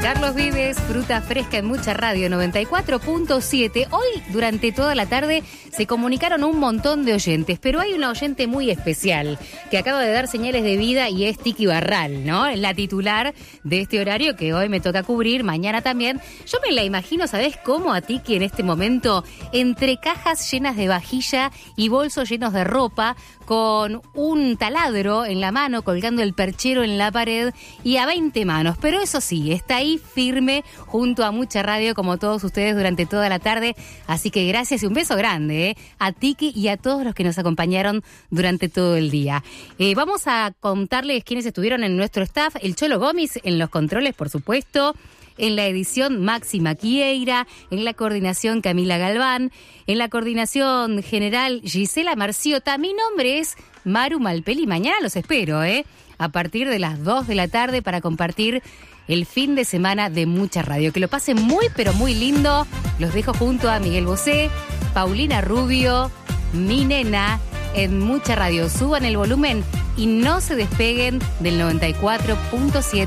Carlos Vives, fruta fresca en Mucha Radio 94.7. Hoy, durante toda la tarde, se comunicaron un montón de oyentes, pero hay una oyente muy especial que acaba de dar señales de vida y es Tiki Barral, ¿no? La titular de este horario que hoy me toca cubrir, mañana también. Yo me la imagino, ¿sabés cómo a Tiki en este momento? Entre cajas llenas de vajilla y bolsos llenos de ropa, con un taladro en la mano, colgando el perchero en la pared y a 20 manos. Pero eso sí, está ahí firme junto a Mucha Radio como todos ustedes durante toda la tarde. Así que gracias y un beso grande a Tiki y a todos los que nos acompañaron durante todo el día. Vamos a contarles quiénes estuvieron en nuestro staff. El Cholo Gómez en los controles, por supuesto. En la edición Maxi Maquieira, en la coordinación Camila Galván, en la coordinación general Gisela Marciota. Mi nombre es Maru Malpeli. Mañana los espero, a partir de las 2 de la tarde para compartir el fin de semana de Mucha Radio. Que lo pasen muy, pero muy lindo. Los dejo junto a Miguel Bosé, Paulina Rubio, mi nena, en Mucha Radio. Suban el volumen y no se despeguen del 94.7.